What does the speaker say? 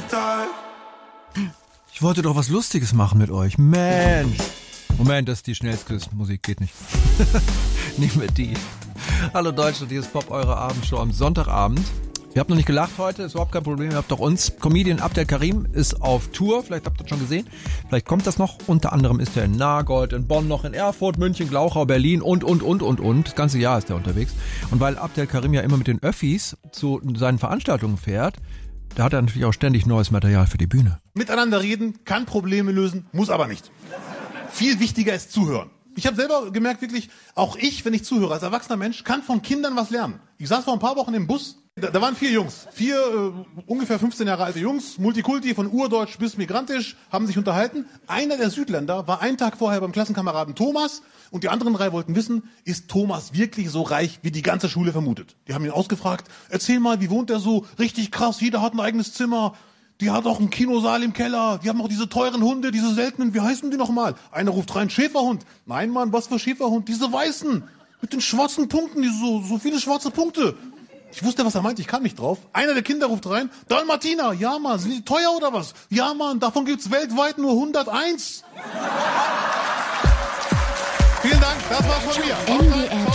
Ich wollte doch was Lustiges machen mit euch. Mensch. Moment, das ist die schnellste Musik, geht nicht. Nicht mehr die. Hallo Deutschland, hier ist Pop, eure Abendshow am Sonntagabend. Ihr habt noch nicht gelacht heute, ist überhaupt kein Problem, ihr habt doch uns. Comedian Abdel Karim ist auf Tour, vielleicht habt ihr das schon gesehen. Vielleicht kommt das noch. Unter anderem ist er in Nagold, in Bonn, noch in Erfurt, München, Glauchau, Berlin und. Das ganze Jahr ist er unterwegs. Und weil Abdel Karim ja immer mit den Öffis zu seinen Veranstaltungen fährt, da hat er natürlich auch ständig neues Material für die Bühne. Miteinander reden, kann Probleme lösen, muss aber nicht. Viel wichtiger ist zuhören. Ich habe selber gemerkt, wirklich, auch ich, wenn ich zuhöre, als erwachsener Mensch, kann von Kindern was lernen. Ich saß vor ein paar Wochen im Bus, da waren 4 Jungs, 4 ungefähr 15 Jahre alte Jungs, Multikulti, von urdeutsch bis migrantisch, haben sich unterhalten. Einer der Südländer war einen Tag vorher beim Klassenkameraden Thomas und die anderen 3 wollten wissen, ist Thomas wirklich so reich, wie die ganze Schule vermutet? Die haben ihn ausgefragt, erzähl mal, wie wohnt er so? Richtig krass, jeder hat ein eigenes Zimmer. Die hat auch einen Kinosaal im Keller. Die haben auch diese teuren Hunde, diese seltenen, wie heißen die nochmal? Einer ruft rein, Schäferhund. Nein, Mann, was für Schäferhund? Diese weißen, mit den schwarzen Punkten, so viele schwarze Punkte. Ich wusste, was er meint, ich kam nicht drauf. Einer der Kinder ruft rein, Dalmatiner, ja Mann, sind die teuer oder was? Ja Mann, davon gibt's weltweit nur 101. Vielen Dank, das war's von mir. NDR